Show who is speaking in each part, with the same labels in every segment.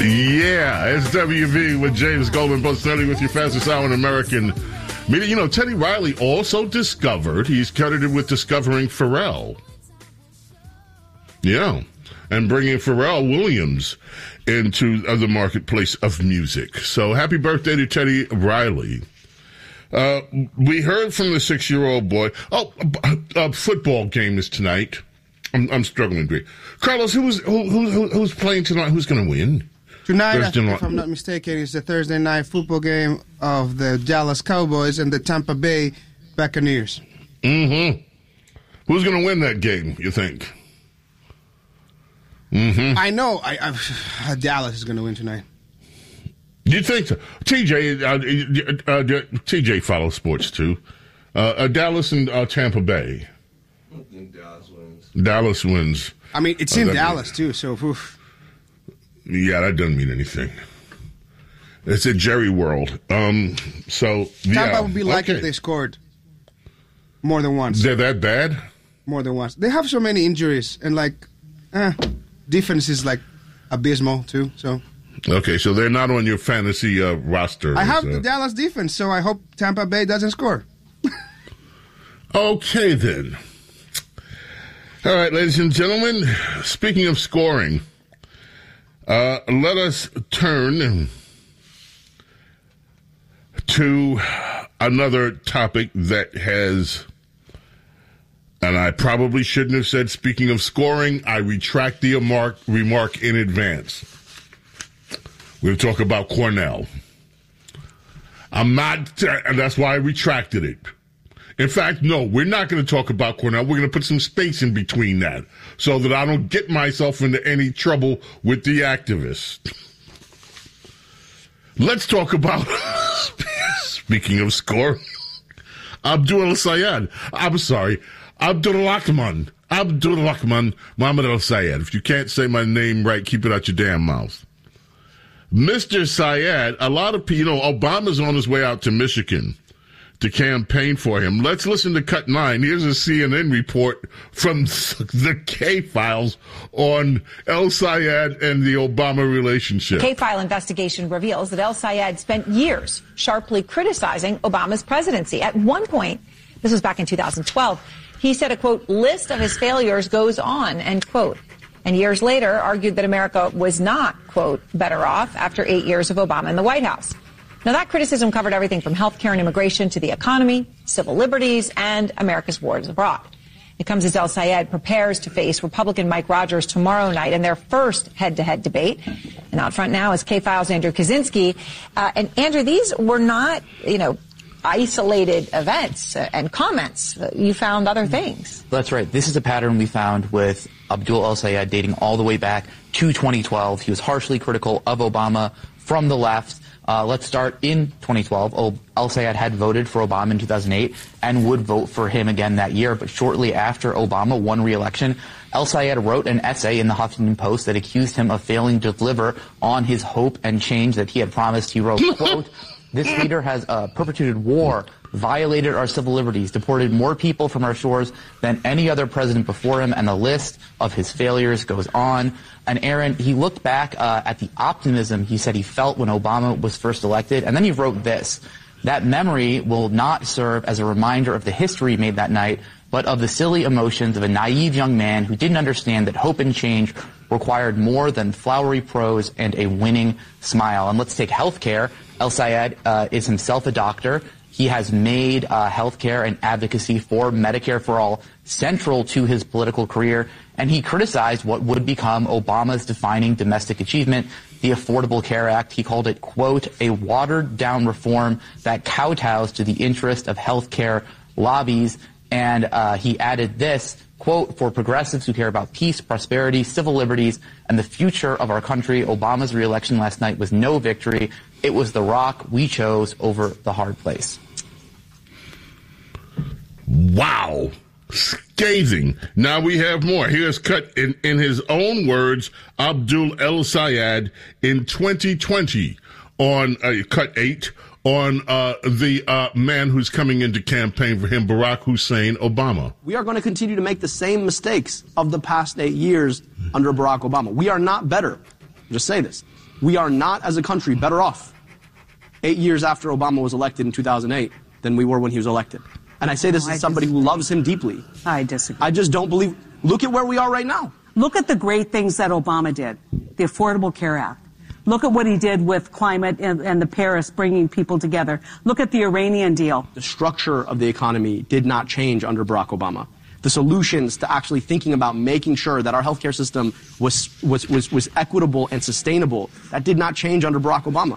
Speaker 1: Yeah, it's WV with James Goldman, both starting with your fastest hour in American media. You know, Teddy Riley also discovered, he's credited with discovering Pharrell. Yeah, and bringing Pharrell Williams into the marketplace of music. So happy birthday to Teddy Riley. We heard from the 6-year-old boy. A football game is tonight. I'm struggling to agree. Carlos, who's playing tonight? Who's going to win?
Speaker 2: Tonight, if I'm not mistaken, is the Thursday night football game of the Dallas Cowboys and the Tampa Bay Buccaneers.
Speaker 1: Mm-hmm. Who's going to win that game, you think? Mm-hmm.
Speaker 2: I know. Dallas is going to win tonight.
Speaker 1: You think so? TJ follows sports, too. Dallas and Tampa Bay.
Speaker 3: I think Dallas wins.
Speaker 1: Dallas wins.
Speaker 2: I mean, it's in Dallas, too, so... Oof.
Speaker 1: Yeah, that doesn't mean anything. It's a Jerry world.
Speaker 2: Tampa would be like if they scored more than once.
Speaker 1: They're that bad?
Speaker 2: More than once. They have so many injuries, and defense is abysmal too. So.
Speaker 1: Okay, so they're not on your fantasy roster.
Speaker 2: I have the Dallas defense, so I hope Tampa Bay doesn't score.
Speaker 1: Okay, then. All right, ladies and gentlemen, speaking of scoring, let us turn to another topic that has, and I probably shouldn't have said, speaking of scoring, I retract the remark in advance. We'll talk about Cornell. I'm not, and that's why I retracted it. In fact, no, we're not going to talk about Cornell. We're going to put some space in between that so that I don't get myself into any trouble with the activists. Let's talk about, speaking of score, Abdul Sayed. I'm sorry, Abdulrahman Mohammed Al Sayed. If you can't say my name right, keep it out your damn mouth. Mr. Sayed, a lot of people, Obama's on his way out to Michigan to campaign for him. Let's listen to Cut 9. Here's a CNN report from the K-Files on El Sayed and the Obama relationship.
Speaker 4: K-File investigation reveals that El Sayed spent years sharply criticizing Obama's presidency. At one point, this was back in 2012, he said a, quote, list of his failures goes on, end quote. And years later argued that America was not, quote, better off after 8 years of Obama in the White House. Now, that criticism covered everything from health care and immigration to the economy, civil liberties, and America's wars abroad. It comes as El Sayed prepares to face Republican Mike Rogers tomorrow night in their first head-to-head debate. And out front now is K-File's Andrew Kaczynski. And Andrew, these were not, isolated events and comments. You found other things.
Speaker 5: That's right. This is a pattern we found with Abdul El Sayed dating all the way back to 2012. He was harshly critical of Obama from the left. Let's start in 2012. El Sayed had voted for Obama in 2008 and would vote for him again that year. But shortly after Obama won re-election, El Sayed wrote an essay in the Huffington Post that accused him of failing to deliver on his hope and change that he had promised. He wrote, quote, this leader has perpetuated war, violated our civil liberties, deported more people from our shores than any other president before him, and the list of his failures goes on. And Aaron, he looked back at the optimism he said he felt when Obama was first elected, and then he wrote this. That memory will not serve as a reminder of the history made that night, but of the silly emotions of a naive young man who didn't understand that hope and change required more than flowery prose and a winning smile. And let's take health care. El Sayed is himself a doctor. He has made health care and advocacy for Medicare for All central to his political career, and he criticized what would become Obama's defining domestic achievement, the Affordable Care Act. He called it, quote, a watered-down reform that kowtows to the interest of health care lobbies, and he added this, quote, for progressives who care about peace, prosperity, civil liberties, and the future of our country, Obama's re-election last night was no victory. It was the rock we chose over the hard place.
Speaker 1: Wow. Scathing. Now we have more. Here's cut in his own words, Abdul El Sayed in 2020 on cut 8 on the man who's coming in to campaign for him, Barack Hussein Obama.
Speaker 6: We are going to continue to make the same mistakes of the past 8 years under Barack Obama. We are not better. Just say this. we are not, as a country, better off 8 years after Obama was elected in 2008 than we were when he was elected. And I say this as somebody who loves him deeply.
Speaker 7: I disagree.
Speaker 6: I just don't believe. Look at where we are right now.
Speaker 7: Look at the great things that Obama did. The Affordable Care Act. Look at what he did with climate and the Paris, bringing people together. Look at the Iranian deal.
Speaker 6: The structure of the economy did not change under Barack Obama. The solutions to actually thinking about making sure that our healthcare system was equitable and sustainable, that did not change under Barack Obama.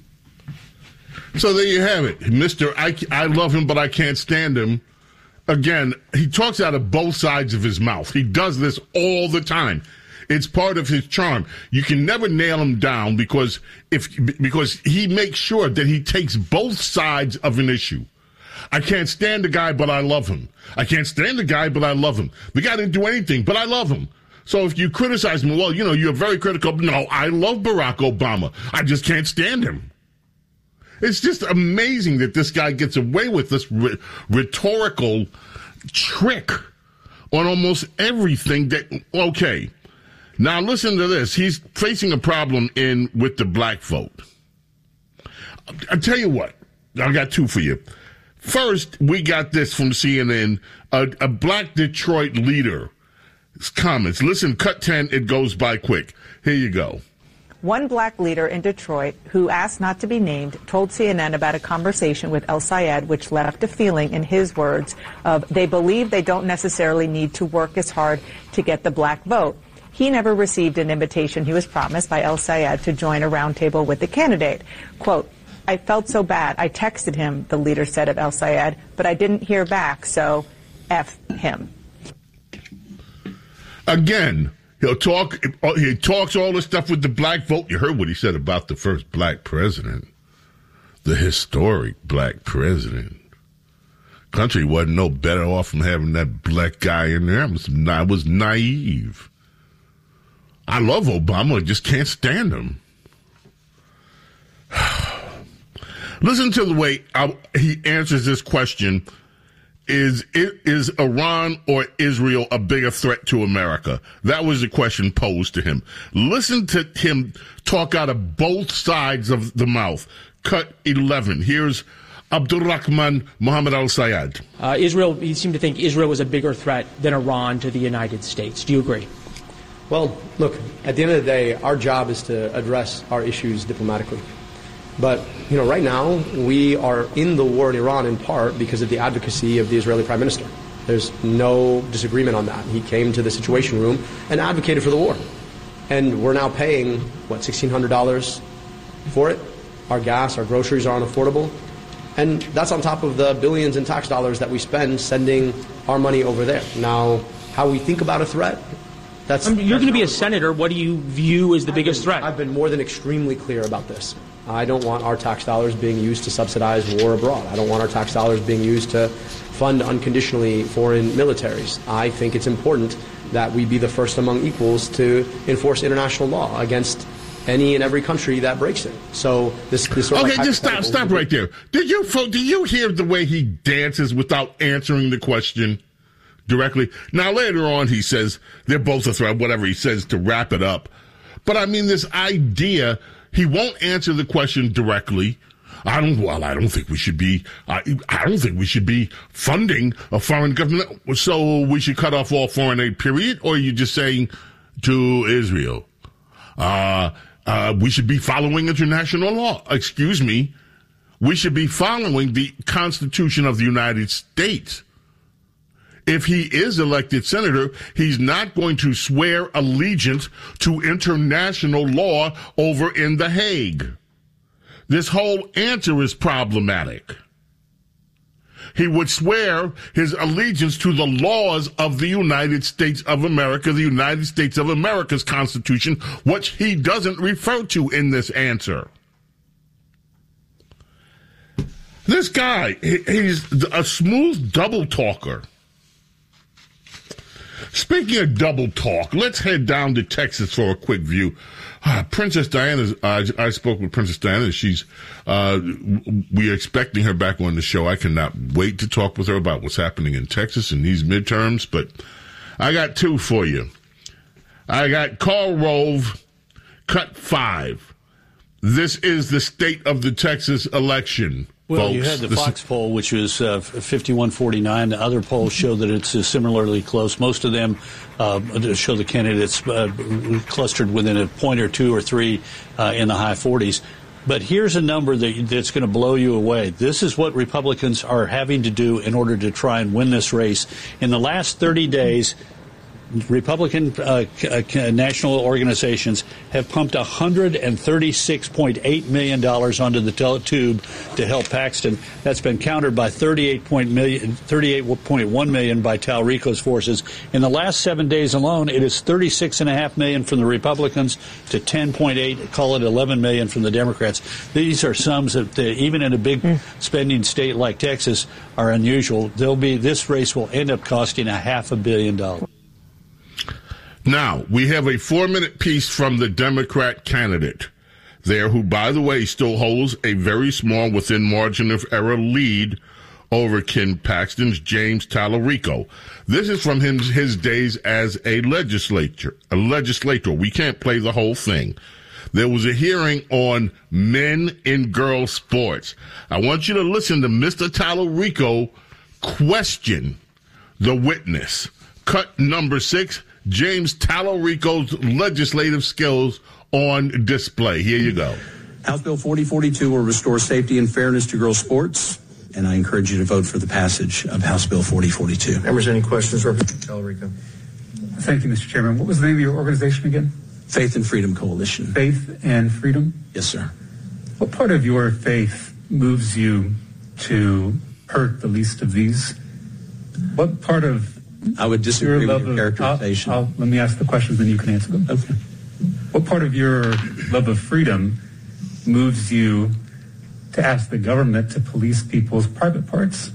Speaker 1: So there you have it. Mr. I love him, but I can't stand him. Again, he talks out of both sides of his mouth. He does this all the time. It's part of his charm. You can never nail him down because he makes sure that he takes both sides of an issue. I can't stand the guy, but I love him. I can't stand the guy, but I love him. The guy didn't do anything, but I love him. So if you criticize him, well, you're very critical. No, I love Barack Obama. I just can't stand him. It's just amazing that this guy gets away with this rhetorical trick on almost everything okay. Now listen to this. He's facing a problem with the black vote. I'll tell you what. I got two for you. First, we got this from CNN, a black Detroit leader's comments. Listen, cut 10, it goes by quick. Here you go.
Speaker 8: One black leader in Detroit, who asked not to be named, told CNN about a conversation with El Sayed, which left a feeling, in his words, of they believe they don't necessarily need to work as hard to get the black vote. He never received an invitation he was promised by El Sayed to join a roundtable with the candidate. Quote, I felt so bad. I texted him, the leader said of El Sayed, but I didn't hear back, so F him.
Speaker 1: Again, he talks all this stuff with the black vote. You heard what he said about the first black president, the historic black president. Country wasn't no better off from having that black guy in there. I was naive. I love Obama, I just can't stand him. Listen to the way he answers this question. Is Iran or Israel a bigger threat to America? That was the question posed to him. Listen to him talk out of both sides of the mouth. Cut 11. Here's Abdulrahman Mohammed Al Sayed.
Speaker 9: Israel, he seemed to think Israel was a bigger threat than Iran to the United States. Do you agree?
Speaker 10: Well, look, at the end of the day, our job is to address our issues diplomatically. But, right now, we are in the war in Iran in part because of the advocacy of the Israeli Prime Minister. There's no disagreement on that. He came to the Situation Room and advocated for the war. And we're now paying, $1,600 for it? Our gas, our groceries are unaffordable. And that's on top of the billions in tax dollars that we spend sending our money over there. Now, how we think about a threat,
Speaker 9: you're going to be a senator. What do you view as the biggest threat?
Speaker 10: I've been more than extremely clear about this. I don't want our tax dollars being used to subsidize war abroad. I don't want our tax dollars being used to fund unconditionally foreign militaries. I think it's important that we be the first among equals to enforce international law against any and every country that breaks it. So this sort of
Speaker 1: just stop right there. Did you hear the way he dances without answering the question directly? Now later on he says they're both a threat, whatever he says to wrap it up. But I mean this idea. He won't answer the question directly. I don't think we should be funding a foreign government, so we should cut off all foreign aid, period? Or are you just saying to Israel, we should be following international law? Excuse me. We should be following the Constitution of the United States. If he is elected senator, he's not going to swear allegiance to international law over in The Hague. This whole answer is problematic. He would swear his allegiance to the laws of the United States of America, the United States of America's Constitution, which he doesn't refer to in this answer. This guy, he's a smooth double talker. Speaking of double talk, let's head down to Texas for a quick view. Princess Diana, I spoke with Princess Diana. We are expecting her back on the show. I cannot wait to talk with her about what's happening in Texas in these midterms. But I got two for you. I got Karl Rove, cut 5. this is the state of the Texas election.
Speaker 11: Well,
Speaker 1: folks.
Speaker 11: you had the Fox poll, which was 51-49. The other polls show that it's similarly close. Most of them show the candidates clustered within a point or two or three in the high 40s. But here's a number that's going to blow you away. This is what Republicans are having to do in order to try and win this race. In the last 30 days, Republican national organizations have pumped $136.8 million onto the tube to help Paxton. That's been countered by $38.1 million by Talrico's forces. In the last 7 days alone, it is $36.5 million from the Republicans to $10.8, call it $11 million from the Democrats. These are sums that, even in a big spending state like Texas, are unusual. This race will end up costing $500 million.
Speaker 1: Now, we have a 4-minute piece from the Democrat candidate there, who, by the way, still holds a very small within margin of error lead over Ken Paxton's James Talarico. This is from his days as a legislator. We can't play the whole thing. There was a hearing on men in girls sports. I want you to listen to Mr. Talarico question the witness. Cut number 6. James Talarico's legislative skills on display. Here you go.
Speaker 12: House Bill 4042 will restore safety and fairness to girls' sports, and I encourage you to vote for the passage of House Bill 4042.
Speaker 3: Members, any questions? Representative Talarico.
Speaker 13: Thank you, Mr. Chairman. What was the name of your organization again?
Speaker 12: Faith and Freedom Coalition.
Speaker 13: Faith and Freedom?
Speaker 12: Yes, sir.
Speaker 13: What part of your faith moves you to hurt the least of these? What part of
Speaker 12: I would disagree with your characterization.
Speaker 13: Let me ask the questions, then you can answer them.
Speaker 12: Okay.
Speaker 13: What part of your love of freedom moves you to ask the government to police people's private parts?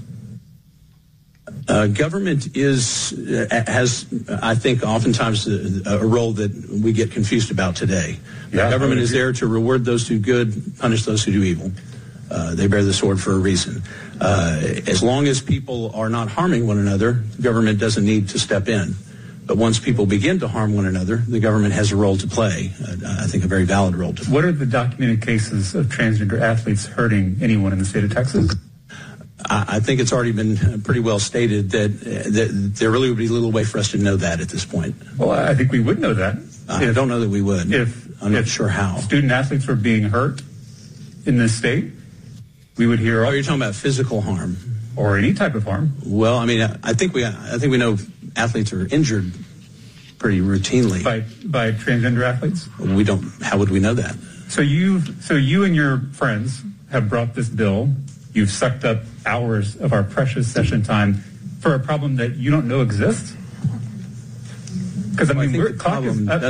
Speaker 12: Government has, I think, oftentimes a role that we get confused about today.
Speaker 13: Yeah,
Speaker 12: government is there to reward those who do good, punish those who do evil. They bear the sword for a reason. As long as people are not harming one another, the government doesn't need to step in. But once people begin to harm one another, the government has a role to play, I think a very valid role to play.
Speaker 13: What are the documented cases of transgender athletes hurting anyone in the state of Texas?
Speaker 12: I think it's already been pretty well stated that there really would be little way for us to know that at this point.
Speaker 13: Well, I think we would know that.
Speaker 12: I don't know that we would. I'm not sure how.
Speaker 13: Student athletes were being hurt in this state, we would hear.
Speaker 12: Oh, you're talking about physical harm
Speaker 13: or any type of harm?
Speaker 12: Well, I mean, I think we know athletes are injured pretty routinely
Speaker 13: by transgender athletes.
Speaker 12: We don't. How would we know that?
Speaker 13: So you and your friends have brought this bill. You've sucked up hours of our precious session time for a problem that you don't know exists. Because I mean, the clock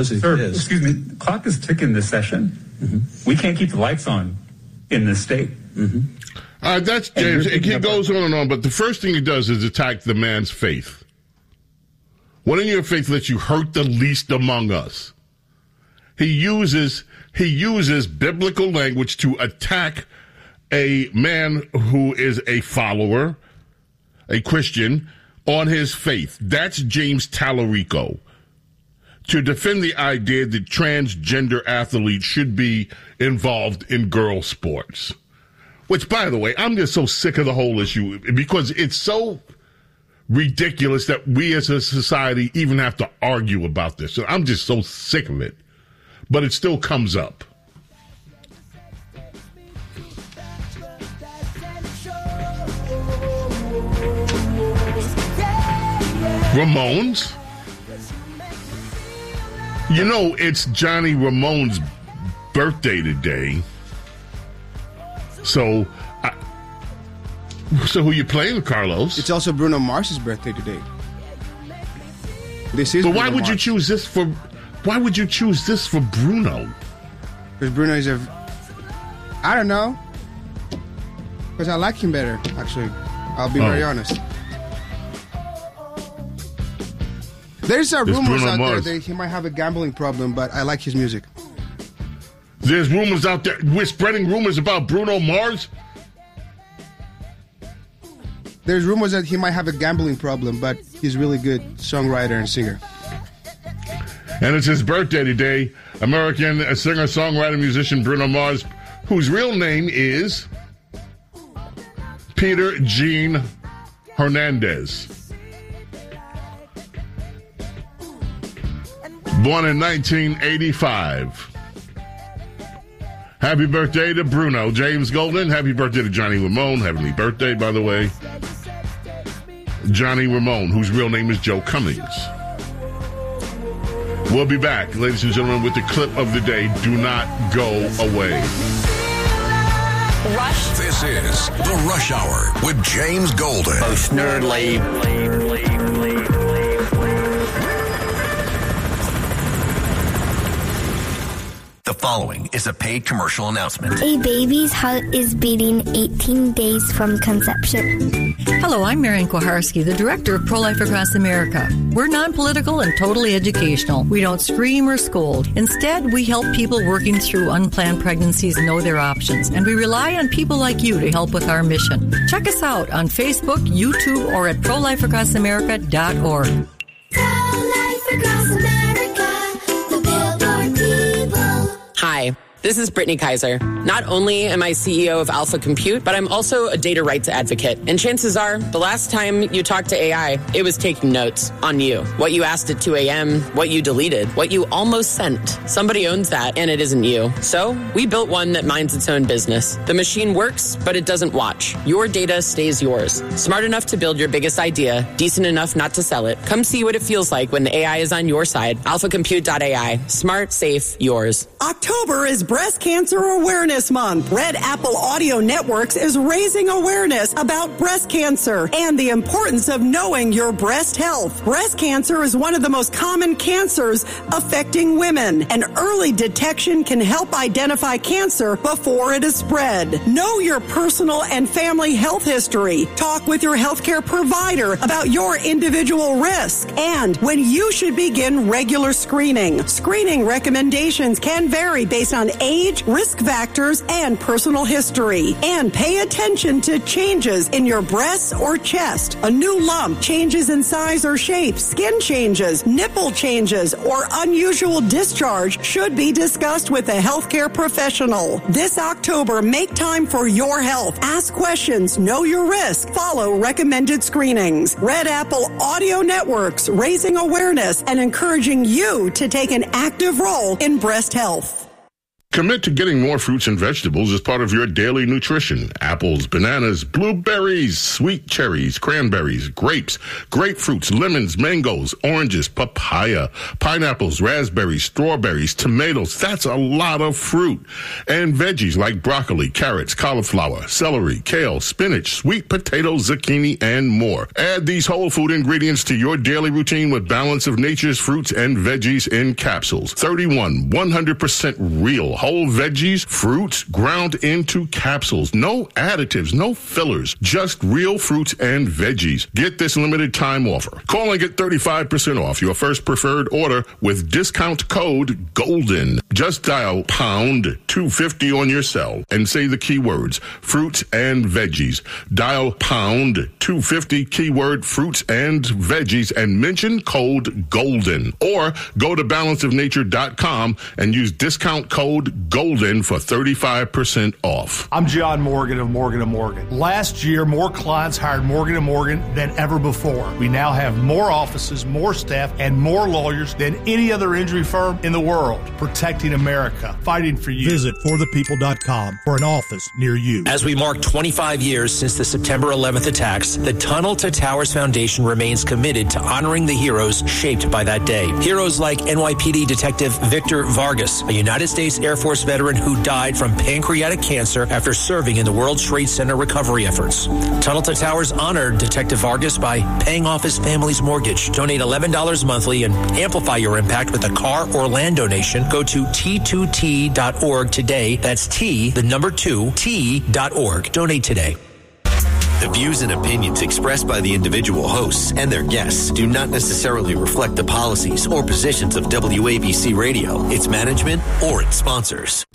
Speaker 13: is ticking this session. Mm-hmm. We can't keep the lights on in this state.
Speaker 1: Mm-hmm. That's James. He goes on and on, but the first thing he does is attack the man's faith. What in your faith lets you hurt the least among us? He uses biblical language to attack a man who is a follower, a Christian, on his faith. That's James Talarico. To defend the idea that transgender athletes should be involved in girls' sports. Which, by the way, I'm just so sick of the whole issue because it's so ridiculous that we as a society even have to argue about this. So I'm just so sick of it. But it still comes up. Ramones? You know, it's Johnny Ramone's birthday today. So who you playing, Carlos?
Speaker 2: It's also Bruno Mars's birthday today.
Speaker 1: But why would you choose this for? Why would you choose this for Bruno?
Speaker 2: Because Bruno is I don't know. Because I like him better, actually. I'll be very honest. There's rumors out there that he might have a gambling problem, but I like his music.
Speaker 1: There's rumors out there. We're spreading rumors about Bruno Mars?
Speaker 2: There's rumors that he might have a gambling problem, but he's a really good songwriter and singer.
Speaker 1: And it's his birthday today. American singer, songwriter, musician Bruno Mars, whose real name is Peter Gene Hernandez. Born in 1985. Happy birthday to Bruno James Golden. Happy birthday to Johnny Ramone. Heavenly birthday, by the way. Johnny Ramone, whose real name is Joe Cummings. We'll be back, ladies and gentlemen, with the clip of the day. Do not go away.
Speaker 14: Rush. This is The Rush Hour with James Golden.
Speaker 5: Most nerdly.
Speaker 14: The following is a paid commercial announcement.
Speaker 15: A baby's heart is beating 18 days from conception.
Speaker 16: Hello, I'm Marian Kuharski, the director of Pro-Life Across America. We're non-political and totally educational. We don't scream or scold. Instead, we help people working through unplanned pregnancies know their options, and we rely on people like you to help with our mission. Check us out on Facebook, YouTube, or at ProLifeAcrossAmerica.org.
Speaker 15: Pro-Life Across America, the Billboard people.
Speaker 17: Hi, this is Brittany Kaiser. Not only am I CEO of Alpha Compute, but I'm also a data rights advocate. And chances are, the last time you talked to AI, it was taking notes on you. What you asked at 2 a.m., what you deleted, what you almost sent. Somebody owns that, and it isn't you. So we built one that minds its own business. The machine works, but it doesn't watch. Your data stays yours. Smart enough to build your biggest idea, decent enough not to sell it. Come see what it feels like when the AI is on your side. AlphaCompute.ai. Smart, safe, yours.
Speaker 18: October is Breast Cancer Awareness Month. Red Apple Audio Networks is raising awareness about breast cancer and the importance of knowing your breast health. Breast cancer is one of the most common cancers affecting women, and early detection can help identify cancer before it is spread. Know your personal and family health history. Talk with your healthcare provider about your individual risk and when you should begin regular screening. Screening recommendations can vary based on age, risk factors, and personal history. And pay attention to changes in your breasts or chest. A new lump, changes in size or shape, skin changes, nipple changes, or unusual discharge should be discussed with a healthcare professional. This October, make time for your health. Ask questions, know your risk, follow recommended screenings. Red Apple Audio Networks, raising awareness and encouraging you to take an active role in breast health.
Speaker 1: Commit to getting more fruits and vegetables as part of your daily nutrition. Apples, bananas, blueberries, sweet cherries, cranberries, grapes, grapefruits, lemons, mangoes, oranges, papaya, pineapples, raspberries, strawberries, tomatoes. That's a lot of fruit. And veggies like broccoli, carrots, cauliflower, celery, kale, spinach, sweet potatoes, zucchini, and more. Add these whole food ingredients to your daily routine with Balance of Nature's fruits and veggies in capsules. 31 100% real whole veggies, fruits ground into capsules. No additives, no fillers, just real fruits and veggies. Get this limited time offer. Call and get 35% off your first preferred order with discount code GOLDEN. Just dial pound 250 on your cell and say the keywords fruits and veggies. Dial pound 250 keyword fruits and veggies and mention code GOLDEN. Or go to balanceofnature.com and use discount code GOLDEN for 35% off.
Speaker 19: I'm John Morgan of Morgan & Morgan. Last year, more clients hired Morgan & Morgan than ever before. We now have more offices, more staff, and more lawyers than any other injury firm in the world. Protecting America, fighting for you.
Speaker 20: Visit forthepeople.com for an office near you.
Speaker 21: As we mark 25 years since the September 11th attacks, the Tunnel to Towers Foundation remains committed to honoring the heroes shaped by that day. Heroes like NYPD Detective Victor Vargas, a United States Air Force veteran who died from pancreatic cancer after serving in the World Trade Center recovery efforts. Tunnel to Towers honored Detective Vargas by paying off his family's mortgage. Donate $11 monthly and amplify your impact with a car or land donation. Go to T2T.org today. That's T2T.org. Donate today.
Speaker 22: The views and opinions expressed by the individual hosts and their guests do not necessarily reflect the policies or positions of WABC Radio, its management, or its sponsors.